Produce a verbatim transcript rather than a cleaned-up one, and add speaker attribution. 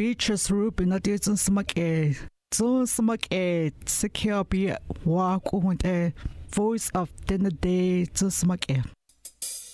Speaker 1: beaches Ruby not using smoke air. So smoke air, secure be walk on a voice of dinner day to smoke air.